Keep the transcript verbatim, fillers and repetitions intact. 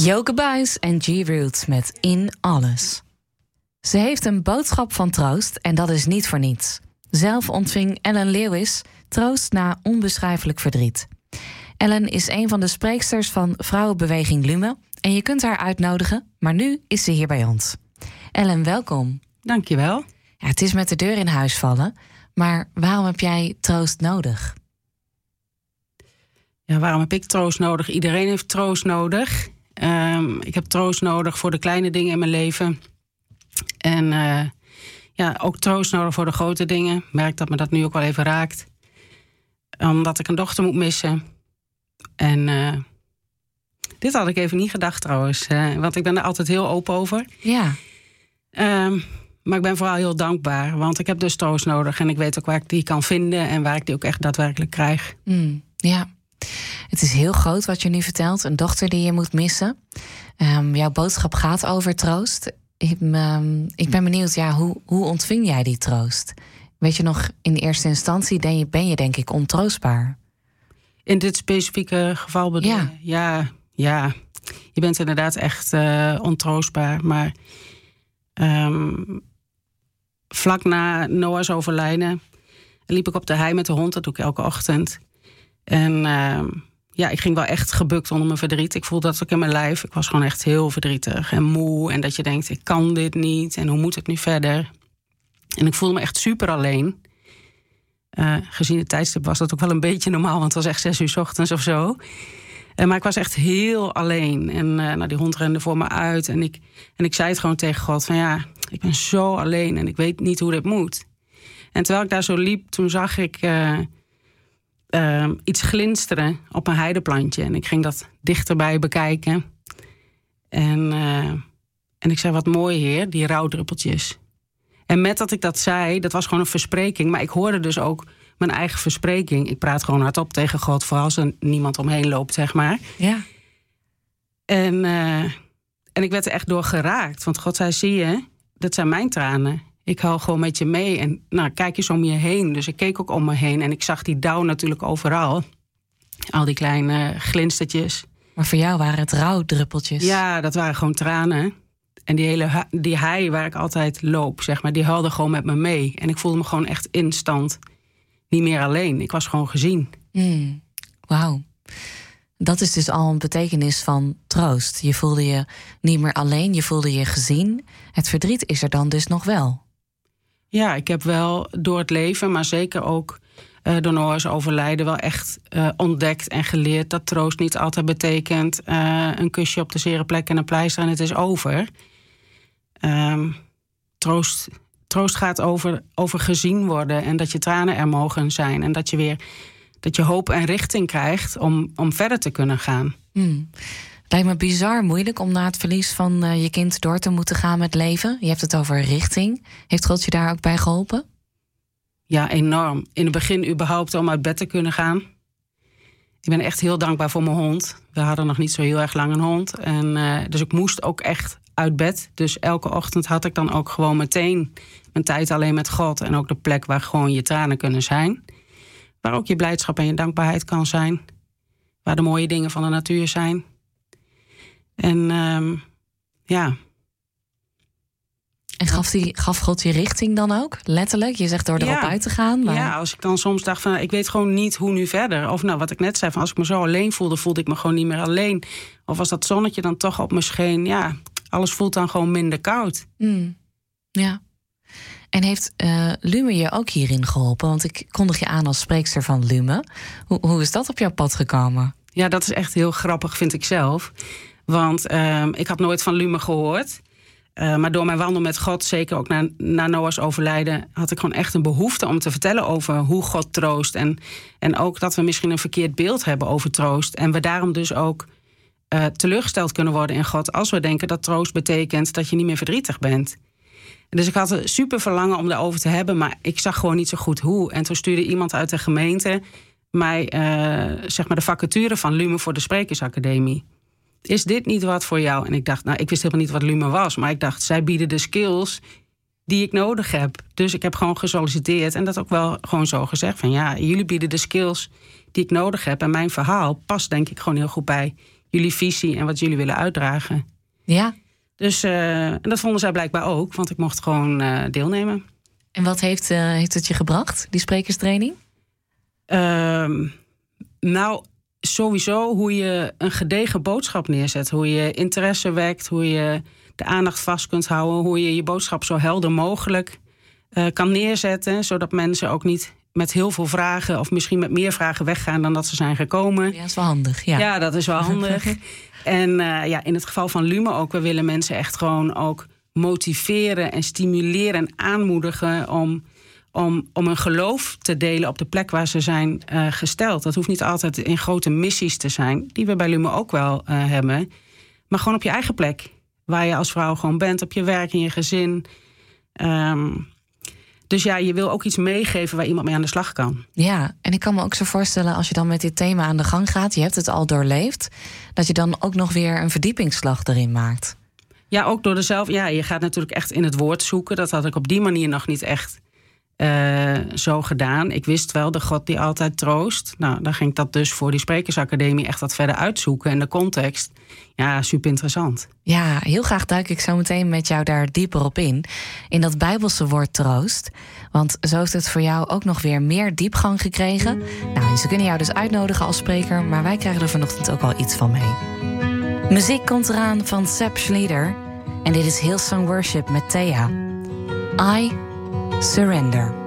Joke Buys en G-Roots met In Alles. Ze heeft een boodschap van troost en dat is niet voor niets. Zelf ontving Ellen Lewis troost na onbeschrijfelijk verdriet. Ellen is een van de spreeksters van Vrouwenbeweging Lume en je kunt haar uitnodigen, maar nu is ze hier bij ons. Ellen, welkom. Dank je wel. Ja, het is met de deur in huis vallen, maar waarom heb jij troost nodig? Ja, waarom heb ik troost nodig? Iedereen heeft troost nodig. Um, ik heb troost nodig voor de kleine dingen in mijn leven. En uh, ja, ook troost nodig voor de grote dingen. Ik merk dat me dat nu ook wel even raakt. Omdat ik een dochter moet missen. En uh, dit had ik even niet gedacht trouwens. Uh, want ik ben er altijd heel open over. Ja. Um, maar ik ben vooral heel dankbaar. Want ik heb dus troost nodig. En ik weet ook waar ik die kan vinden. En waar ik die ook echt daadwerkelijk krijg. Mm, ja. Het is heel groot wat je nu vertelt. Een dochter die je moet missen. Um, jouw boodschap gaat over troost. Ik, um, ik ben benieuwd, ja, hoe, hoe ontving jij die troost? Weet je nog, in eerste instantie ben je, ben je denk ik ontroostbaar. In dit specifieke geval bedoel je? Ja. ja, ja. Je bent inderdaad echt uh, ontroostbaar. Maar um, vlak na Noah's overlijden liep ik op de hei met de hond. Dat doe ik elke ochtend. En uh, ja, ik ging wel echt gebukt onder mijn verdriet. Ik voelde dat ook in mijn lijf. Ik was gewoon echt heel verdrietig en moe. En dat je denkt, ik kan dit niet. En hoe moet het nu verder? En ik voelde me echt super alleen. Uh, gezien het tijdstip was dat ook wel een beetje normaal. Want het was echt zes uur 's ochtends of zo. Uh, maar ik was echt heel alleen. En uh, nou, die hond rende voor me uit. En ik, en ik zei het gewoon tegen God. Van ja, ik ben zo alleen. En ik weet niet hoe dit moet. En terwijl ik daar zo liep, toen zag ik Uh, Uh, iets glinsteren op een heideplantje. En ik ging dat dichterbij bekijken. En, uh, en ik zei, wat mooi heer, die rouwdruppeltjes. En met dat ik dat zei, dat was gewoon een verspreking. Maar ik hoorde dus ook mijn eigen verspreking. Ik praat gewoon hardop tegen God, vooral als er niemand omheen loopt, zeg maar. Ja. En, uh, en ik werd er echt door geraakt. Want God zei, zie je, dat zijn mijn tranen. Ik hou gewoon met je mee. En nou, kijk eens om je heen. Dus ik keek ook om me heen. En ik zag die dauw natuurlijk overal. Al die kleine glinstertjes. Maar voor jou waren het rouwdruppeltjes. Ja, dat waren gewoon tranen. En die hele die hei waar ik altijd loop, zeg maar, die huilde gewoon met me mee. En ik voelde me gewoon echt instant niet meer alleen. Ik was gewoon gezien. Mm, wauw. Dat is dus al een betekenis van troost. Je voelde je niet meer alleen, je voelde je gezien. Het verdriet is er dan dus nog wel. Ja, ik heb wel door het leven, maar zeker ook uh, door Noah's overlijden wel echt uh, ontdekt en geleerd dat troost niet altijd betekent uh, een kusje op de zere plek en een pleister en het is over. Um, troost, troost gaat over, over gezien worden en dat je tranen er mogen zijn en dat je weer dat je hoop en richting krijgt om, om verder te kunnen gaan. Hmm. Lijkt me bizar moeilijk om na het verlies van uh, je kind door te moeten gaan met leven. Je hebt het over richting. Heeft God je daar ook bij geholpen? Ja, enorm. In het begin überhaupt om uit bed te kunnen gaan. Ik ben echt heel dankbaar voor mijn hond. We hadden nog niet zo heel erg lang een hond. En, uh, dus ik moest ook echt uit bed. Dus elke ochtend had ik dan ook gewoon meteen mijn tijd alleen met God. En ook de plek waar gewoon je tranen kunnen zijn. Waar ook je blijdschap en je dankbaarheid kan zijn. Waar de mooie dingen van de natuur zijn. En um, ja. En gaf, die, gaf God je richting dan ook? Letterlijk? Je zegt door erop ja. uit te gaan. Maar... Ja, als ik dan soms dacht van ik weet gewoon niet hoe nu verder. Of nou, wat ik net zei, van als ik me zo alleen voelde, voelde ik me gewoon niet meer alleen. Of als dat zonnetje dan toch op me scheen, ja, alles voelt dan gewoon minder koud. Mm. Ja. En heeft uh, Lume je ook hierin geholpen? Want ik kondig je aan als spreekster van Lume. Hoe, hoe is dat op jouw pad gekomen? Ja, dat is echt heel grappig, vind ik zelf. Want uh, ik had nooit van Lume gehoord. Uh, maar door mijn wandel met God, zeker ook na, na Noah's overlijden, had ik gewoon echt een behoefte om te vertellen over hoe God troost. En, en ook dat we misschien een verkeerd beeld hebben over troost. En we daarom dus ook uh, teleurgesteld kunnen worden in God als we denken dat troost betekent dat je niet meer verdrietig bent. Dus ik had een super verlangen om daarover te hebben, maar ik zag gewoon niet zo goed hoe. En toen stuurde iemand uit de gemeente mij uh, zeg maar de vacature van Lume voor de Sprekersacademie. Is dit niet wat voor jou? En ik dacht, nou, ik wist helemaal niet wat Lume was, maar ik dacht, zij bieden de skills die ik nodig heb. Dus ik heb gewoon gesolliciteerd en dat ook wel gewoon zo gezegd van ja, jullie bieden de skills die ik nodig heb en mijn verhaal past denk ik gewoon heel goed bij jullie visie en wat jullie willen uitdragen. Ja. Dus uh, en dat vonden zij blijkbaar ook, want ik mocht gewoon uh, deelnemen. En wat heeft, uh, heeft het je gebracht, die sprekerstraining? Uh, nou, sowieso hoe je een gedegen boodschap neerzet. Hoe je interesse wekt, hoe je de aandacht vast kunt houden. Hoe je je boodschap zo helder mogelijk uh, kan neerzetten. Zodat mensen ook niet met heel veel vragen of misschien met meer vragen weggaan dan dat ze zijn gekomen. Ja, dat is wel handig. Ja, ja dat is wel handig. En uh, ja, in het geval van Lumen ook, we willen mensen echt gewoon ook motiveren en stimuleren en aanmoedigen om, om, om een geloof te delen op de plek waar ze zijn uh, gesteld. Dat hoeft niet altijd in grote missies te zijn, die we bij Lumen ook wel uh, hebben. Maar gewoon op je eigen plek, waar je als vrouw gewoon bent, op je werk, in je gezin. Um, Dus ja, je wil ook iets meegeven waar iemand mee aan de slag kan. Ja, en ik kan me ook zo voorstellen, als je dan met dit thema aan de gang gaat, je hebt het al doorleefd, dat je dan ook nog weer een verdiepingsslag erin maakt. Ja, ook door dezelf. Ja, je gaat natuurlijk echt in het woord zoeken. Dat had ik op die manier nog niet echt uh, zo gedaan. Ik wist wel de God die altijd troost. Nou, dan ging ik dat dus voor die Sprekersacademie echt wat verder uitzoeken. En de context, ja, super interessant. Ja, heel graag duik ik zo meteen met jou daar dieper op in. In dat Bijbelse woord troost. Want zo heeft het voor jou ook nog weer meer diepgang gekregen. Nou, ze kunnen jou dus uitnodigen als spreker, maar wij krijgen er vanochtend ook wel iets van mee. Muziek komt eraan van Seb Schlieder. En dit is Hillsong Worship met Thea. I Surrender.